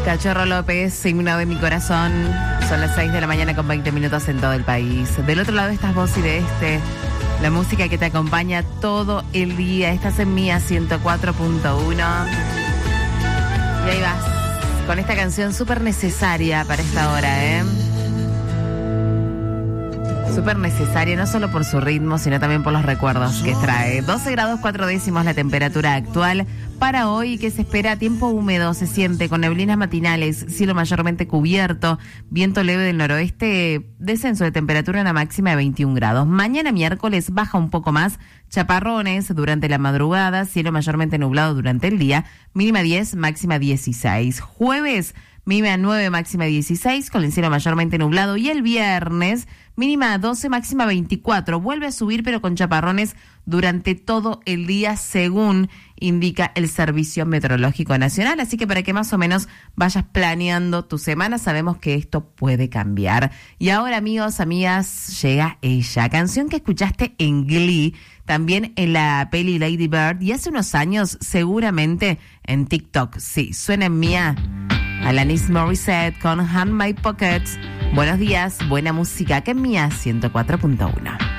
Cachorro López, himno de mi corazón. Son las 6 de la mañana con 20 minutos en todo el país. Del otro lado estás vos y de la música que te acompaña todo el día. Estás en Mía 104.1. Y ahí vas, con esta canción súper necesaria para esta hora, Súper necesaria, no solo por su ritmo, sino también por los recuerdos que trae. 12 grados 4 décimos la temperatura actual para hoy, que se espera tiempo húmedo, se siente con neblinas matinales, cielo mayormente cubierto, viento leve del noroeste, descenso de temperatura, una máxima de 21 grados. Mañana miércoles baja un poco más, chaparrones durante la madrugada, cielo mayormente nublado durante el día, mínima 10, máxima 16. Jueves, mínima 9, máxima 16, con el cielo mayormente nublado. Y el viernes, mínima 12, máxima 24. Vuelve a subir, pero con chaparrones durante todo el día, según indica el Servicio Meteorológico Nacional. Así que para que más o menos vayas planeando tu semana, sabemos que esto puede cambiar. Y ahora, amigos, amigas, llega ella. Canción que escuchaste en Glee, también en la peli Lady Bird, y hace unos años seguramente en TikTok. Sí, suena en Mía. Alanis Morissette con Hand My Pockets. Buenos días, buena música, que en Mía 104.1.